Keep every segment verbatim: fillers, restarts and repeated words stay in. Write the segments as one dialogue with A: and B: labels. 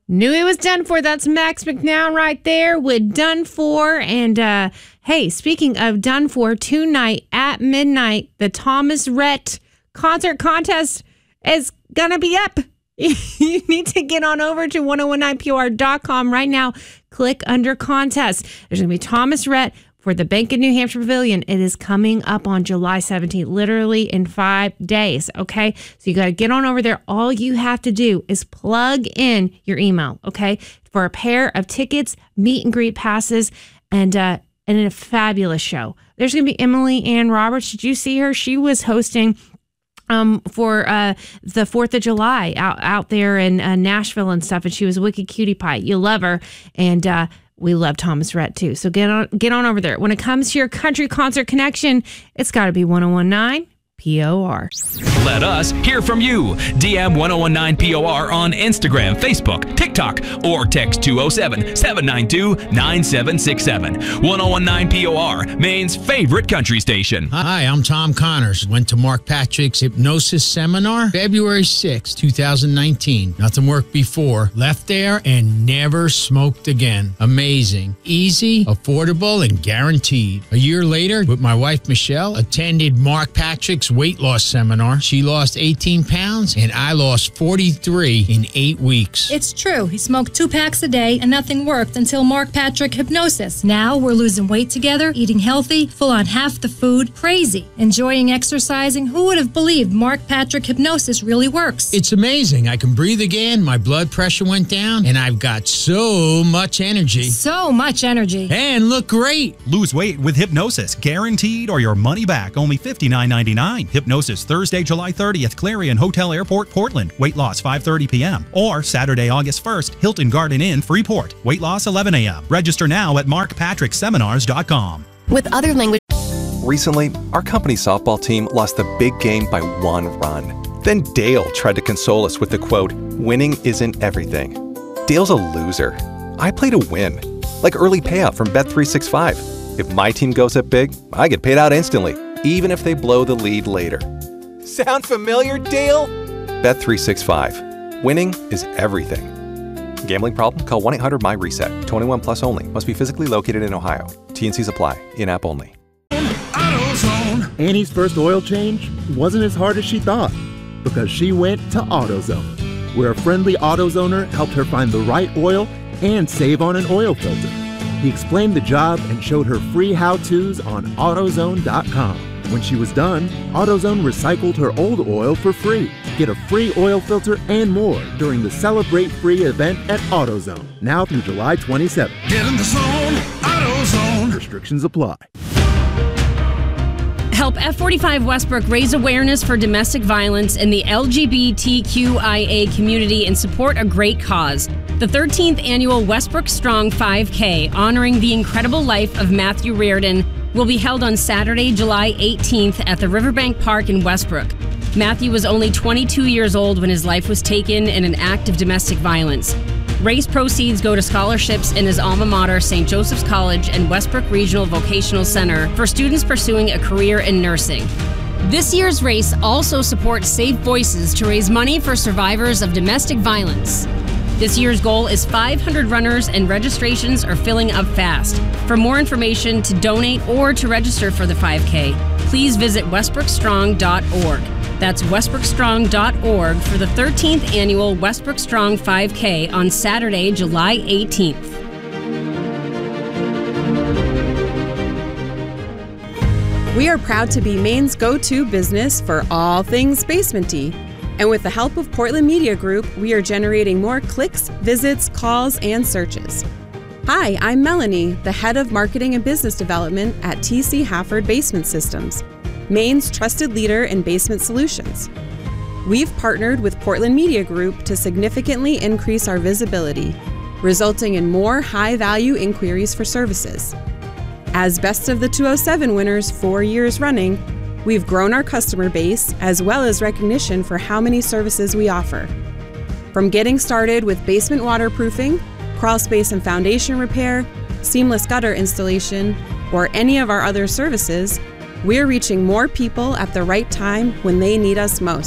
A: Knew he was done for. That's Max McNown right there with Done For. And uh, hey, speaking of Done For, tonight at midnight, the Thomas Rhett concert contest is going to be up. You need to get on over to ten nineteen P O R dot com right now. Click under contest. There's going to be Thomas Rhett for the Bank of New Hampshire Pavilion. It is coming up on July seventeenth, literally in five days, okay? So you got to get on over there. All you have to do is plug in your email, okay, for a pair of tickets, meet and greet passes, and uh, and a fabulous show. There's going to be Emily Ann Roberts. Did you see her? She was hosting um, for uh, the fourth of July out, out there in uh, Nashville and stuff, and she was a wicked cutie pie. You love her, and uh we love Thomas Rhett, too. So get on get on over there. When it comes to your country concert connection, it's got to be ten nineteen P O R.
B: Let us hear from you. D M ten nineteen P O R on Instagram, Facebook, TikTok, or text two oh seven, seven nine two, nine seven six seven. ten nineteen P O R, Maine's favorite country station.
C: Hi, I'm Tom Connors. Went to Mark Patrick's hypnosis seminar February sixth, twenty nineteen. Nothing worked before. Left there and never smoked again. Amazing. Easy, affordable, and guaranteed. A year later, with my wife Michelle, attended Mark Patrick's weight loss seminar. She lost eighteen pounds and I lost forty-three in eight weeks.
D: It's true. He smoked two packs a day and nothing worked until Mark Patrick Hypnosis. Now we're losing weight together, eating healthy, full on half the food, crazy, enjoying exercising. Who would have believed Mark Patrick Hypnosis really works?
C: It's amazing. I can breathe again, my blood pressure went down, and I've got so much energy.
D: So much energy.
C: And look great.
E: Lose weight with Hypnosis, guaranteed or your money back. Only fifty-nine ninety-nine. Hypnosis, Thursday, July thirtieth, Clarion Hotel Airport, Portland. Weight loss, five thirty p.m. Or Saturday, August first, Hilton Garden Inn, Freeport. Weight loss, eleven a.m. Register now at mark patrick seminars dot com.
F: With other language.
G: Recently, our company softball team lost the big game by one run. Then Dale tried to console us with the quote, "Winning isn't everything." Dale's a loser. I play to win. Like early payout from Bet three sixty-five. If my team goes up big, I get paid out instantly, even if they blow the lead later. Sound familiar, Dale? Bet three sixty-five. Winning is everything. Gambling problem? Call one eight hundred M Y reset. twenty-one plus only. Must be physically located in Ohio. T and Cs apply. In-app only.
H: Annie's first oil change wasn't as hard as she thought because she went to AutoZone, where a friendly AutoZoner helped her find the right oil and save on an oil filter. He explained the job and showed her free how-tos on AutoZone dot com. When she was done, AutoZone recycled her old oil for free. Get a free oil filter and more during the Celebrate Free event at AutoZone, now through July twenty-seventh. Get in the zone, AutoZone. Restrictions apply.
I: Help F forty-five Westbrook raise awareness for domestic violence in the L G B T Q I A community and support a great cause. The thirteenth annual Westbrook Strong five K, honoring the incredible life of Matthew Reardon, will be held on Saturday, July eighteenth at the Riverbank Park in Westbrook. Matthew was only twenty-two years old when his life was taken in an act of domestic violence. Race proceeds go to scholarships in his alma mater, Saint Joseph's College and Westbrook Regional Vocational Center for students pursuing a career in nursing. This year's race also supports Safe Voices to raise money for survivors of domestic violence. This year's goal is five hundred runners and registrations are filling up fast. For more information, to donate or to register for the five K, please visit westbrook strong dot org. That's westbrook strong dot org for the thirteenth annual Westbrook Strong five K on Saturday, July eighteenth.
J: We are proud to be Maine's go-to business for all things basement-y. And with the help of Portland Media Group, we are generating more clicks, visits, calls, and searches. Hi, I'm Melanie, the head of marketing and business development at T C Hafford Basement Systems, Maine's trusted leader in basement solutions. We've partnered with Portland Media Group to significantly increase our visibility, resulting in more high-value inquiries for services. As Best of the two oh seven winners four years running, we've grown our customer base as well as recognition for how many services we offer. From getting started with basement waterproofing, crawl space and foundation repair, seamless gutter installation, or any of our other services, we're reaching more people at the right time when they need us most.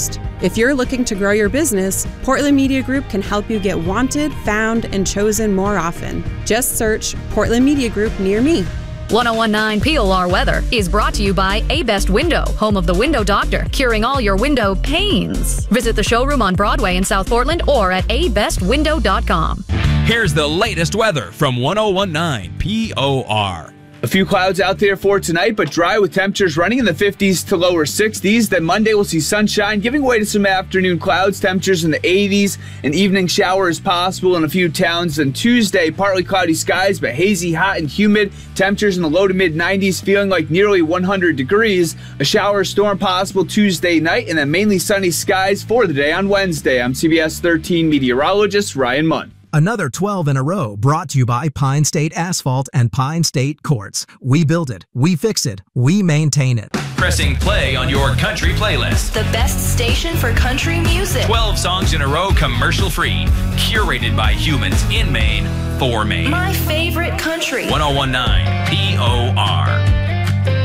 J: If you're looking to grow your business, Portland Media Group can help you get wanted, found, and chosen more often. Just search Portland Media Group near me.
F: ten nineteen P O R weather is brought to you by A-Best Window, home of the Window Doctor, curing all your window pains. Visit the showroom on Broadway in South Portland or at a best window dot com.
B: Here's the latest weather from ten nineteen P O R.
K: A few clouds out there for tonight, but dry with temperatures running in the fifties to lower sixties. Then Monday we'll see sunshine, giving way to some afternoon clouds, temperatures in the eighties. An evening shower is possible in a few towns. And Tuesday, partly cloudy skies, but hazy, hot, and humid. Temperatures in the low to mid nineties, feeling like nearly one hundred degrees. A shower or storm possible Tuesday night, and then mainly sunny skies for the day on Wednesday. I'm C B S thirteen meteorologist Ryan Munn.
L: Another twelve in a row brought to you by Pine State Asphalt and Pine State Quartz. We build it, we fix it, we maintain it.
B: Pressing play on your country playlist.
F: The best station for country music.
B: twelve songs in a row, commercial free. Curated by humans in Maine, for Maine.
F: My favorite country.
B: ten nineteen P O R.